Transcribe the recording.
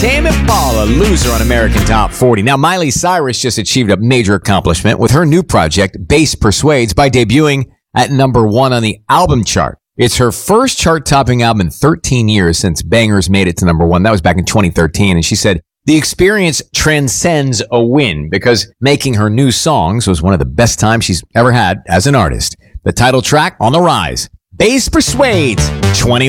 Tame Impala, Loser on American Top 40. Now, Miley Cyrus just achieved a major accomplishment with her new project, Bass Persuades, by debuting at number 1 on the album chart. It's her first chart-topping album in 13 years since Bangers made it to number 1. That was back in 2013. And she said, the experience transcends a win because making her new songs was one of the best times she's ever had as an artist. The title track, On the Rise, Bass Persuades, 21.